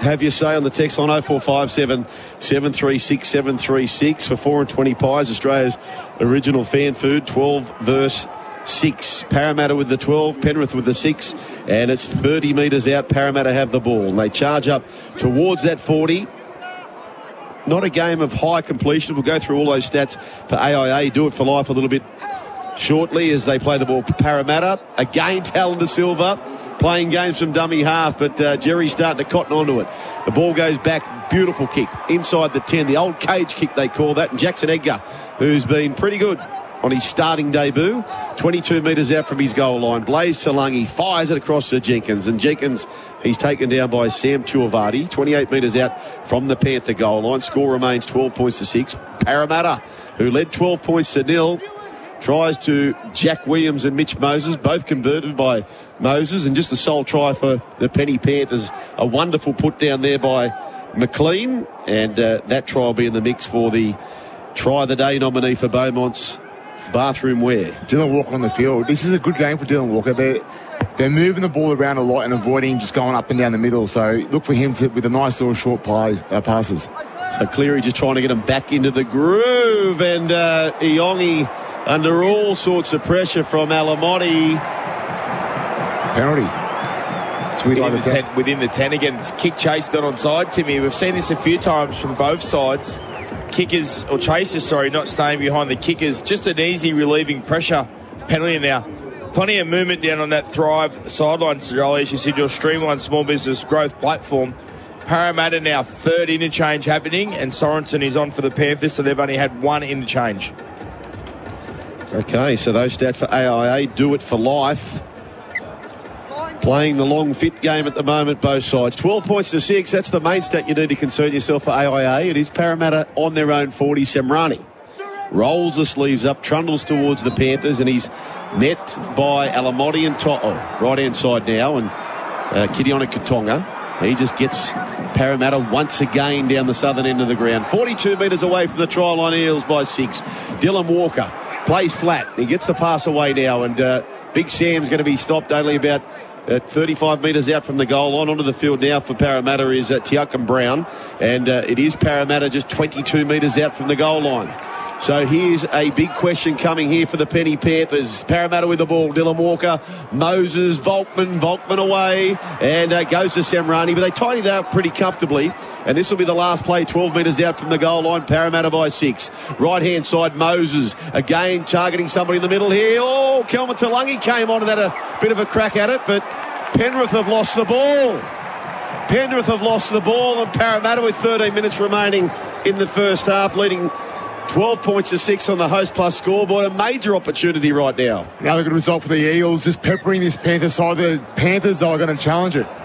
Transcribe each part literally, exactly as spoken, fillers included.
have your say on the text line oh four five seven, seven three six, seven three six for four and twenty pies, Australia's original fan food, twelve verse six. Parramatta with the twelve, Penrith with the six, and it's thirty metres out. Parramatta have the ball, and they charge up towards that forty. Not a game of high completion. We'll go through all those stats for A I A. Do it for life a little bit shortly as they play the ball. Parramatta, again, Talon De Silva, playing games from dummy half, but uh, Jerry's starting to cotton onto it. The ball goes back, beautiful kick, inside the ten, the old cage kick they call that, and Jackson Edgar, who's been pretty good on his starting debut, twenty-two metres out from his goal line. Blaze Talangi fires it across to Jenkins, and Jenkins, he's taken down by Sam Tuivasa, twenty-eight metres out from the Panther goal line. Score remains twelve points to six. Parramatta, who led twelve points to nil, tries to Jack Williams and Mitch Moses, both converted by Moses, and just the sole try for the Penny Panthers. A wonderful put down there by McLean, and uh, that try will be in the mix for the try of the day nominee for Beaumont's bathroom wear. Dylan Walker on the field. This is a good game for Dylan Walker. They're, they're moving the ball around a lot and avoiding just going up and down the middle. So look for him to with a nice little short plays, uh, passes. So Cleary just trying to get him back into the groove, and uh, Iongi under all sorts of pressure from Alamotti. Penalty. It's within, the ten. ten, within the ten again. It's kick chase done on side, Timmy. We've seen this a few times from both sides. Kickers, or chasers, sorry, not staying behind the kickers. Just an easy relieving pressure penalty now. Plenty of movement down on that Thrive sideline, Joel, as you said, your streamlined small business growth platform. Parramatta now third interchange happening, and Sorensen is on for the Panthers, so they've only had one interchange. Okay, so those stats for A I A. Do it for life. Playing the long fit game at the moment, both sides. twelve points to six. That's the main stat you need to concern yourself for A I A. It is Parramatta on their own forty. Semrani rolls the sleeves up, trundles towards the Panthers, and he's met by Alamotti and To'o. Right-hand side now, and uh, Kidiona Katonga. He just gets Parramatta once again down the southern end of the ground. forty-two metres away from the try line, Eels by six. Dylan Walker plays flat. He gets the pass away now, and uh, Big Sam's going to be stopped only about at thirty-five metres out from the goal line. Onto the field now for Parramatta is uh, Tiakum Brown, and uh, it is Parramatta just twenty-two metres out from the goal line. So here's a big question coming here for the Penny Panthers. Parramatta with the ball. Dylan Walker, Moses, Volkman, Volkman away, and uh, goes to Semrani, but they tidy that up pretty comfortably, and this will be the last play, twelve metres out from the goal line. Parramatta by six. Right-hand side, Moses, again targeting somebody in the middle here. Oh, Kelvin Talangi came on and had a bit of a crack at it, but Penrith have lost the ball. Penrith have lost the ball, and Parramatta with thirteen minutes remaining in the first half, leading twelve points to six on the Host Plus scoreboard. A major opportunity right now. Another good result for the Eagles, just peppering this Panther side. The Panthers are going to challenge it.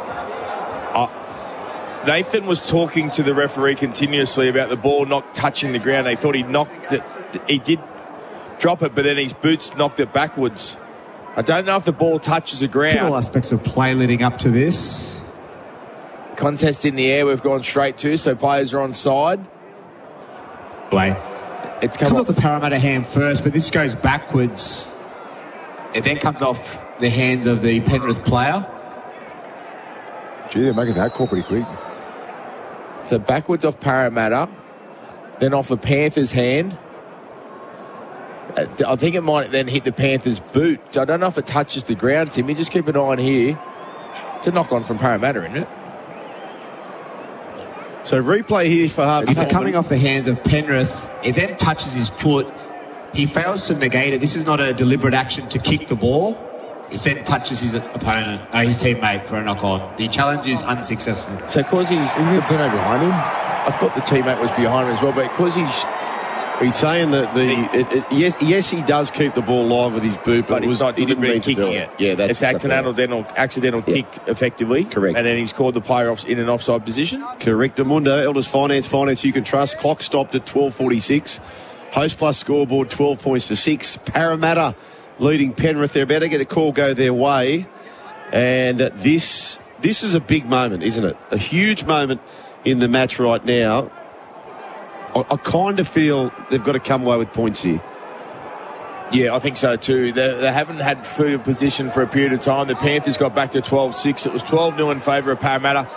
Uh, Nathan was talking to the referee continuously about the ball not touching the ground. They thought he knocked it. He did drop it, but then his boots knocked it backwards. I don't know if the ball touches the ground. All aspects of play leading up to this. Contest in the air we've gone straight to, so players are on side. Play. It's come comes off off the Parramatta hand first, but this goes backwards. It then comes off the hands of the Penrith player. Gee, they're making that call pretty quick. So backwards off Parramatta, then off a Panthers hand. I think it might then hit the Panthers' boot. I don't know if it touches the ground, Timmy. Just keep an eye on here. It's a knock-on from Parramatta, isn't it? So replay here for half. After coming off the hands of Penrith, it then touches his foot. He fails to negate it. This is not a deliberate action to kick the ball. He then touches his opponent, uh, his teammate, for a knock-on. The challenge is unsuccessful. So because he's... Isn't the teammate behind him? I thought the teammate was behind him as well, but because he's... He's saying that the it, it, yes, yes, he does keep the ball live with his boot, but, but it was, he's not he didn't mean to kicking do it. it. Yeah, that's it's accidental, accidental, accidental yeah. kick, effectively. Correct. And then he's called the player off in an offside position. Correct. Amundo, Elders Finance, finance you can trust. Clock stopped at twelve forty-six. Host Plus scoreboard, twelve points to six. Parramatta leading Penrith. They're about to get a call go their way, and this this is a big moment, isn't it? A huge moment in the match right now. I, I kind of feel they've got to come away with points here. Yeah, I think so too. They, they haven't had food of position for a period of time. The Panthers got back to twelve six. It was twelve nil in favour of Parramatta.